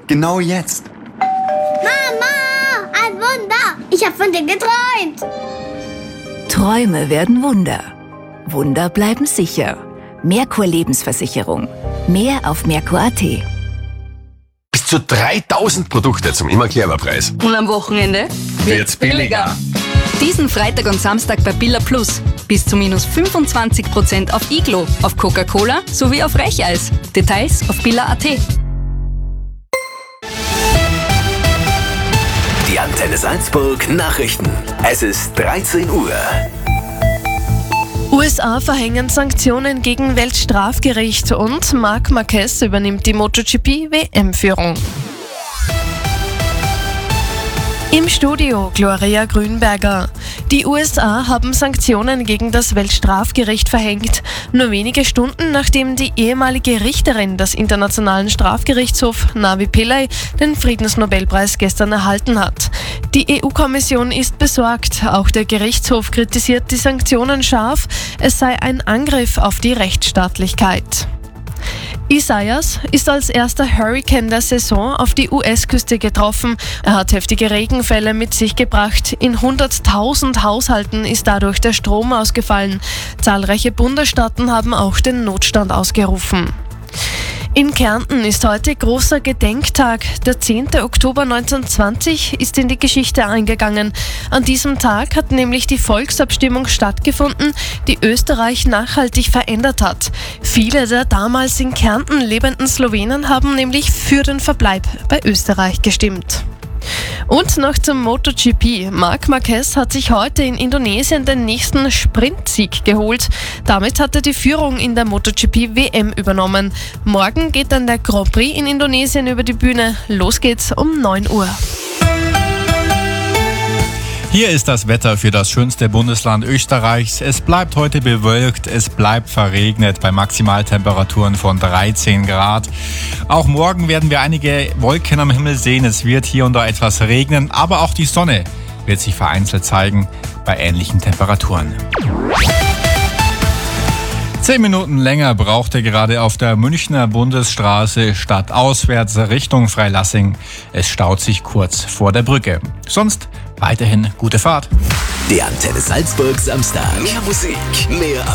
Genau jetzt. Mama, ein Wunder. Ich habe von dir geträumt. Träume werden Wunder. Wunder bleiben sicher. Merkur Lebensversicherung. Mehr auf merkur.at. Bis zu 3000 Produkte zum immer clever Preis. Und am Wochenende Wird's billiger. Diesen Freitag und Samstag bei Billa Plus. Bis zu minus 25% auf Iglo, auf Coca-Cola sowie auf Reicheis. Details auf billa.at. Die Antenne Salzburg Nachrichten. Es ist 13 Uhr. USA verhängen Sanktionen gegen Weltstrafgericht und Marc Marquez übernimmt die MotoGP-WM-Führung. Im Studio Gloria Grünberger. Die USA haben Sanktionen gegen das Weltstrafgericht verhängt. Nur wenige Stunden nachdem die ehemalige Richterin des Internationalen Strafgerichtshofs Navi Pillay den Friedensnobelpreis gestern erhalten hat. Die EU-Kommission ist besorgt. Auch der Gerichtshof kritisiert die Sanktionen scharf. Es sei ein Angriff auf die Rechtsstaatlichkeit. Isaias ist als erster Hurrikan der Saison auf die US-Küste getroffen. Er hat heftige Regenfälle mit sich gebracht. In 100.000 Haushalten ist dadurch der Strom ausgefallen. Zahlreiche Bundesstaaten haben auch den Notstand ausgerufen. In Kärnten ist heute großer Gedenktag. Der 10. Oktober 1920 ist in die Geschichte eingegangen. An diesem Tag hat nämlich die Volksabstimmung stattgefunden, die Österreich nachhaltig verändert hat. Viele der damals in Kärnten lebenden Slowenen haben nämlich für den Verbleib bei Österreich gestimmt. Und noch zum MotoGP. Marc Marquez hat sich heute in Indonesien den nächsten Sprintsieg geholt. Damit hat er die Führung in der MotoGP-WM übernommen. Morgen geht dann der Grand Prix in Indonesien über die Bühne. Los geht's um 9 Uhr. Hier ist das Wetter für das schönste Bundesland Österreichs. Es bleibt heute bewölkt, es bleibt verregnet bei Maximaltemperaturen von 13 Grad. Auch morgen werden wir einige Wolken am Himmel sehen. Es wird hier und da etwas regnen, aber auch die Sonne wird sich vereinzelt zeigen bei ähnlichen Temperaturen. 10 Minuten länger braucht er gerade auf der Münchner Bundesstraße stadtauswärts Richtung Freilassing. Es staut sich kurz vor der Brücke. Sonst weiterhin gute Fahrt. Der Antenne Salzburg Samstag. Mehr Musik, mehr